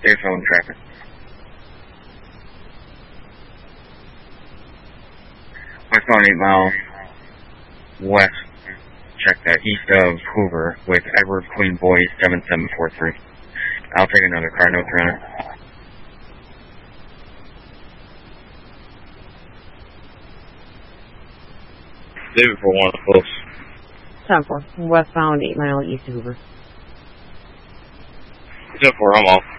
Stay phone traffic. Westbound 8 mile west. Check that east of Hoover with Edward Queen Boy 7743. I'll take another car, no 300. David for 1 close. 10-4, westbound 8 mile east of Hoover. 10-4, I'm off.